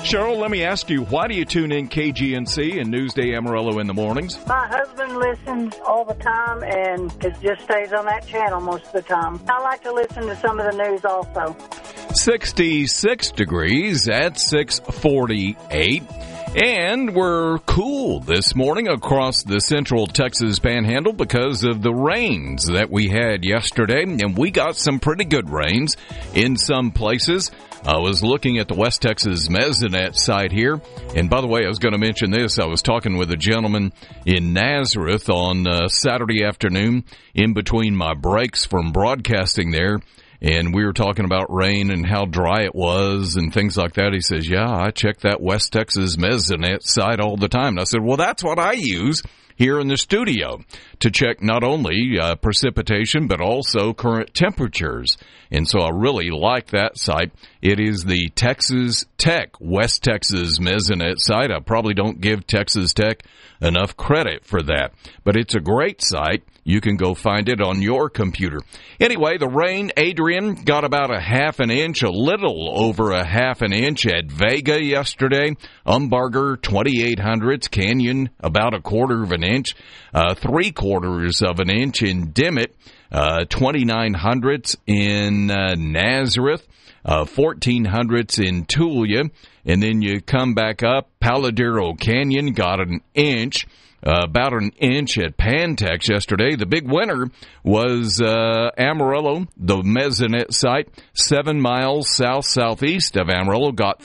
Cheryl, let me ask you, why do you tune in KGNC and Newsday Amarillo in the mornings? My husband listens all the time, and it just stays on that channel most of the time. I like to listen to some of the news also. 66 degrees at 6:48. And we're cool this morning across the central Texas panhandle because of the rains that we had yesterday. And we got some pretty good rains in some places. I was looking at the West Texas Mesonet site here. And by the way, I was going to mention this. I was talking with a gentleman in Nazareth on Saturday afternoon in between my breaks from broadcasting there. And we were talking about rain and how dry it was and things like that. He says, yeah, I check that West Texas Mesonet site all the time. And I said, well, that's what I use here in the studio to check not only precipitation, but also current temperatures. And so I really like that site. It is the Texas Tech West Texas Mesonet site. I probably don't give Texas Tech enough credit for that, but it's a great site. You can go find it on your computer. Anyway, the rain, Adrian, got about a half an inch, a little over a half an inch at Vega yesterday. Umbarger, 2800s. Canyon, about a quarter of an inch. 3/4 of an inch in Dimmitt. 2900s in Nazareth. 1400s in Tulia. And then you come back up. Paladero Canyon got an inch. About an inch at Pantex yesterday. The big winner was Amarillo, the Mesonet site, 7 miles south-southeast of Amarillo, got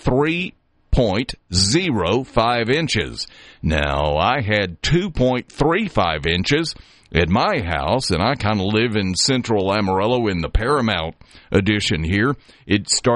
3.05 inches. Now, I had 2.35 inches at my house, and I kind of live in central Amarillo in the Paramount edition here. It started